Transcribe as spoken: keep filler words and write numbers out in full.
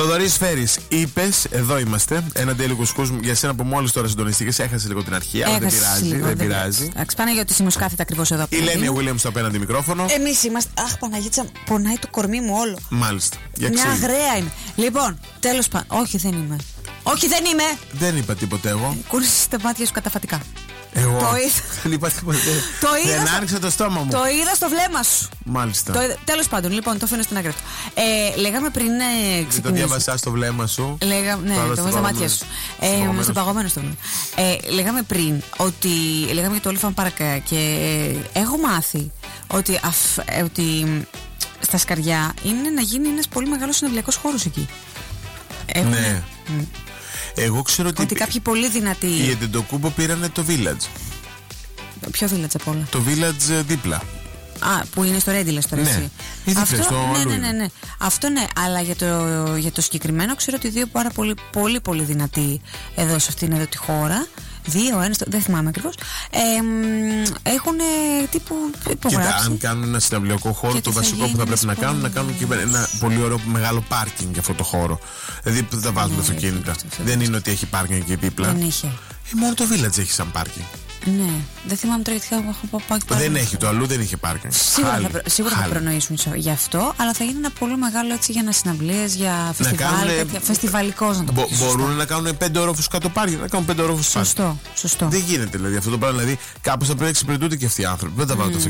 Θοδωρής Φέρης, είπες, εδώ είμαστε. Ένα τέλειο κουσκούς για σένα που μόλις τώρα συντονιστήκες. Έχασε λίγο την αρχή, αλλά δεν πειράζει. Λίγο, δεν πειράζει. Εντάξει, Παναγιώτη Σιμουσκάθητα ακριβώς εδώ. Η Λένη Williams στο απέναντι μικρόφωνο. Εμείς είμαστε. Αχ, Παναγίτσα, πονάει το κορμί μου όλο. Μάλιστα. Για Μια ξύλι. αγραία είμαι. Λοιπόν, τέλος πάντων. Όχι, δεν είμαι. Όχι, δεν είμαι. Δεν είπα τίποτε εγώ. Κούνησες τα μάτια σου καταφατικά. Εγώ. Το είδα. Δεν είπα τίποτε. Το είδα Δεν στο- άνοιξα το στόμα μου. Το είδα στο βλέμμα σου. Μάλιστα. Το είδα- Τέλος πάντων, λοιπόν, το αφήνω στην άκρη του. Ε, λέγαμε πριν ε, Δεν το ξεκινήσουμε. διάβασα στο βλέμμα σου. Λέγαμε, ναι, Τώρα το στο βάζα στα μάτια παγωμένο. σου. Στο Ε, παγωμένο στο σου. παγωμένο στο βλέμμα. Ε, λέγαμε πριν ότι. Λέγαμε για το Olifant Park και ε, έχω μάθει ότι, αφ, ε, ότι στα Σκαριά είναι να γίνει ένας πολύ μεγάλος συναυλιακός χώρος εκεί. Έχουν- Ναι. Μ. Εγώ ξέρω ότι. Ότι κάποιοι πολύ δυνατοί. Οι Εντεντοκούμπο πήρανε το Village. Ποιο village απ' όλα. Το Village ε, δίπλα. Α, που είναι στο Ρέντιλε τώρα Ναι. εσύ. Ή δίπλα, Αυτό, στο ναι, αλλού ναι, είναι. ναι, ναι. Αυτό ναι, αλλά για το, για το συγκεκριμένο ξέρω ότι δύο πάρα πολύ, πολύ, πολύ δυνατοί εδώ σε αυτήν εδώ τη χώρα. Δύο, ένα, δεν θυμάμαι ακριβώς. Ε, έχουν τύπου Κοίτα, υπογράψει. αν κάνουν ένα συναυλιακό χώρο, Και το τι θα βασικό που γίνει, θα πρέπει να ας πούμε. κάνουν, να κάνουν και ένα πολύ ωραίο μεγάλο πάρκινγκ για αυτό το χώρο. Δηλαδή που δεν θα βάζουν Ναι, αυτοκίνητα. αυτό, αυτό, Δεν αυτό. είναι ότι έχει πάρκινγκ εκεί δίπλα. Δεν είχε. Ε, μόνο το Village έχει σαν πάρκινγκ. Ναι, δεν θυμάμαι τώρα γιατί έχω έχω πάει πάρα Δεν πολύ. έχει, το αλλού δεν είχε πάρκινγκ. Σίγουρα, Χάλι, θα, προ- σίγουρα θα χάλι. προνοήσουν σε- γι' αυτό, αλλά θα γίνει ένα πολύ μεγάλο έτσι για να συναυλίες, για φεστιβάλ. κάνουνε- τέτοια- Φεστιβαλικός να το Μπο- πω. σωστά. μπορούν να κάνουν πέντε όροφους κάτω πάρκινγκ. Να κάνουν πέντε όροφους πάρκινγκ. Σωστό, σωστό. Δεν γίνεται δηλαδή αυτό το πράγμα. Δηλαδή κάπως θα πρέπει να εξυπηρετούνται και αυτοί οι άνθρωποι. Δεν θα βάλουν το